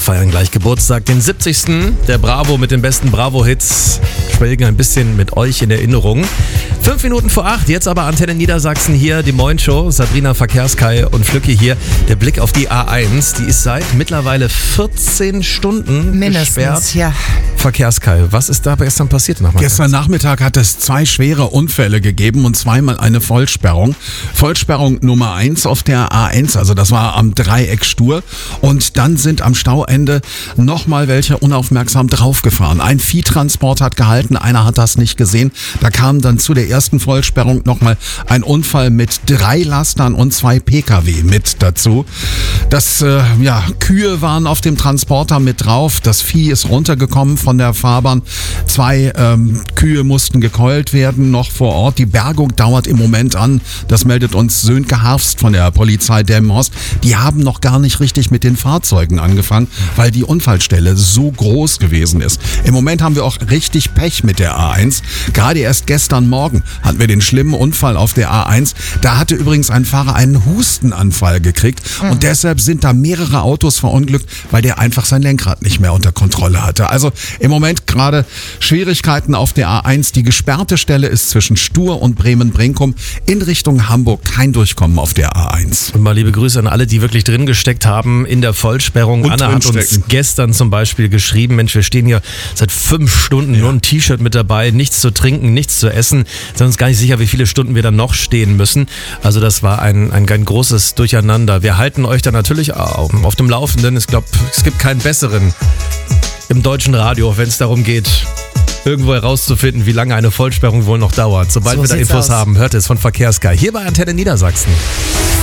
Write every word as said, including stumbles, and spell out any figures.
feiern gleich Geburtstag, den siebzigsten Der Bravo mit den besten Bravo-Hits schwelgen ein bisschen mit euch in Erinnerung. Fünf Minuten vor acht, jetzt aber Antenne Niedersachsen hier, die Moin-Show. Sabrina Verkehrskai und Flücki hier. Der Blick auf die A eins, die ist seit mittlerweile vierzehn Stunden Mindestens, gesperrt. ja. Verkehrskai, was ist da gestern passiert? Gestern Nachmittag hat es zwei schwere Unfälle gegeben und zweimal eine Vollsperrung. Vollsperrung Nummer eins auf der A eins, also das war am Dreieck Stur. Und dann sind am Stauende nochmal welche unaufmerksam draufgefahren. Ein Viehtransport hat gehalten, einer hat das nicht gesehen. Da kam dann zu der ersten Vollsperrung nochmal ein Unfall mit drei Lastern und zwei Pkw mit dazu. Das, äh, ja, Kühe waren auf dem Transporter mit drauf. Das Vieh ist runtergekommen von der Fahrbahn. Zwei ähm, Kühe mussten gekeult werden, noch vor Ort. Die Bergung dauert im Moment an. Das meldet uns Sönke Harfst von der Polizei Delmenhorst. Die haben noch gar nicht richtig mit den Fahrzeugen angefangen, weil die Unfallstelle so groß gewesen ist. Im Moment haben wir auch richtig Pech mit der A eins. Gerade erst gestern Morgen hatten wir den schlimmen Unfall auf der A eins. Da hatte übrigens ein Fahrer einen Hustenanfall gekriegt und mhm. deshalb sind da mehrere Autos verunglückt, weil der einfach sein Lenkrad nicht mehr unter Kontrolle hatte. Also im Moment gerade Schwierigkeiten auf der A eins. Die gesperrte Stelle ist zwischen Stur und Bremen-Brinkum. In Richtung Hamburg kein Durchkommen auf der A eins. Und mal liebe Grüße an alle, die wirklich drin gesteckt haben in der Vollsperrung. Und Anna hat uns gestern zum Beispiel geschrieben, Mensch, wir stehen hier seit fünf Stunden, ja. nur ein T-Shirt mit dabei, nichts zu trinken, nichts zu essen. Sind uns gar nicht sicher, wie viele Stunden wir dann noch stehen müssen. Also das war ein, ein, ein großes Durcheinander. Wir halten euch da natürlich auf, auf dem Laufenden. Ich glaube, es gibt keinen besseren im deutschen Radio, wenn es darum geht, irgendwo herauszufinden, wie lange eine Vollsperrung wohl noch dauert. Sobald So wir da sieht's Infos aus. haben, hört es von Verkehrskai hier bei Antenne Niedersachsen.